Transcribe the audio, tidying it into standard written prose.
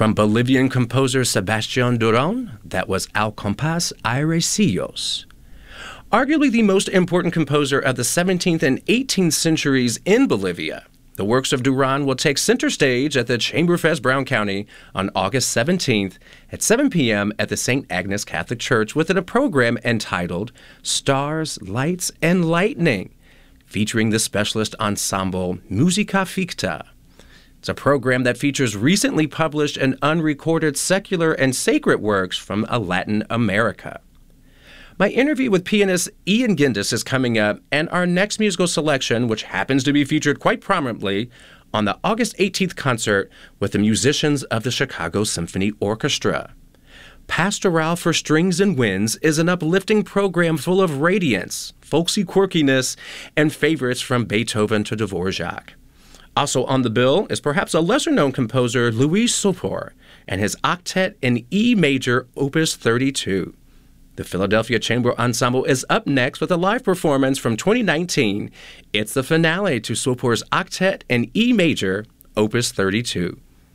From Bolivian composer Sebastián Durán, that was Al compás airecillos. Arguably the most important composer of the 17th and 18th centuries in Bolivia, the works of Durán will take center stage at the Chamberfest Brown County on August 17th at 7 p.m. at the St. Agnes Catholic Church within a program entitled Stars, Lights, and Lightning, featuring the specialist ensemble Musica Ficta. It's a program that features recently published and unrecorded secular and sacred works from Latin America. My interview with pianist Ian Gendis is coming up, and our next musical selection, which happens to be featured quite prominently on the August 18th concert with the musicians of the Chicago Symphony Orchestra. Pastoral for Strings and Winds is an uplifting program full of radiance, folksy quirkiness, and favorites from Beethoven to Dvorak. Also on the bill is perhaps a lesser-known composer Luis Sopor and his octet in E major, Opus 32. The Philadelphia Chamber Ensemble is up next with a live performance from 2019. It's the finale to Sopor's octet in E major, Opus 32.